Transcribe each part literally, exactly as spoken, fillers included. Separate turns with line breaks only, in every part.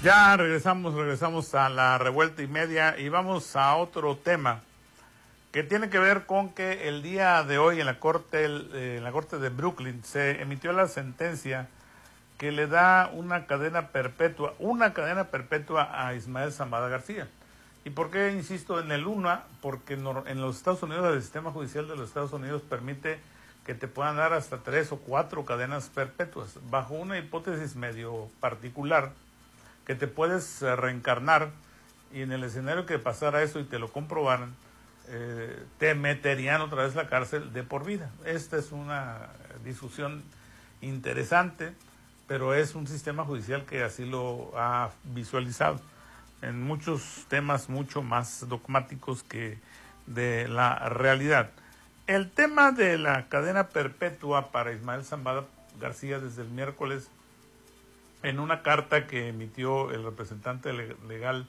Ya regresamos, regresamos a la revuelta y media y vamos a otro tema que tiene que ver con que el día de hoy en la corte, eh, en la corte de Brooklyn se emitió la sentencia que le da una cadena perpetua, una cadena perpetua a Ismael Zambada García. ¿Y por qué insisto en el una? Porque en los Estados Unidos el sistema judicial de los Estados Unidos permite que te puedan dar hasta tres o cuatro cadenas perpetuas, bajo una hipótesis medio particular, que te puedes eh, reencarnar, y en el escenario que pasara eso y te lo comprobaran, eh, te meterían otra vez a la cárcel de por vida. Esta es una discusión interesante, pero es un sistema judicial que así lo ha visualizado en muchos temas mucho más dogmáticos que de la realidad. El tema de la cadena perpetua para Ismael Zambada García desde el miércoles, en una carta que emitió el representante legal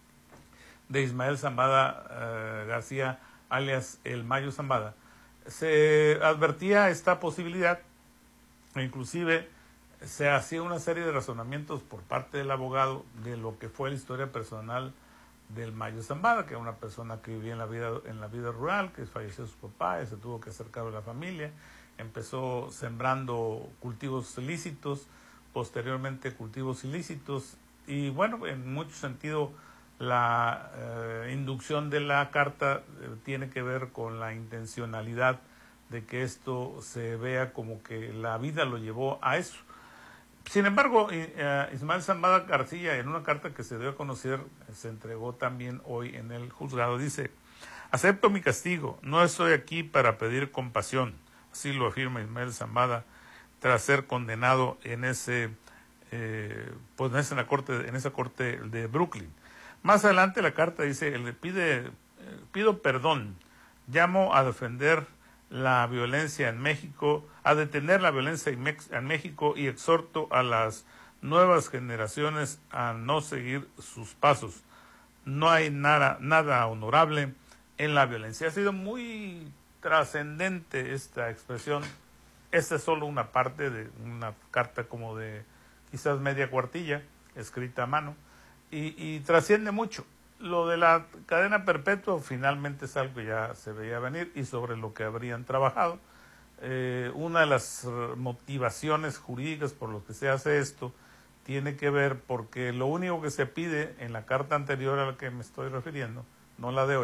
de Ismael Zambada uh, García, alias el Mayo Zambada, se advertía esta posibilidad, e inclusive se hacía una serie de razonamientos por parte del abogado de lo que fue la historia personal del Mayo Zambada, que era una persona que vivía en la vida en la vida rural, que falleció su papá y se tuvo que hacer cargo de la familia, empezó sembrando cultivos ilícitos, posteriormente cultivos ilícitos, y bueno, en mucho sentido la eh, inducción de la carta eh, tiene que ver con la intencionalidad de que esto se vea como que la vida lo llevó a eso. Sin embargo, eh, Ismael Zambada García, en una carta que se dio a conocer, se entregó también hoy en el juzgado, dice: acepto mi castigo, no estoy aquí para pedir compasión, así lo afirma Ismael Zambada tras ser condenado en ese eh, pues en esa corte en esa corte de Brooklyn. Más adelante la carta dice: le pide eh, pido perdón, llamo a defender la violencia en México, a detener la violencia en, Mex- en México y exhorto a las nuevas generaciones a no seguir sus pasos. No hay nada nada honorable en la violencia. Ha sido muy trascendente esta expresión. Esta es solo una parte de una carta como de quizás media cuartilla, escrita a mano, y, y trasciende mucho. Lo de la cadena perpetua finalmente es algo que ya se veía venir y sobre lo que habrían trabajado. Eh, una de las motivaciones jurídicas por lo que se hace esto tiene que ver porque lo único que se pide en la carta anterior a la que me estoy refiriendo, no la de hoy,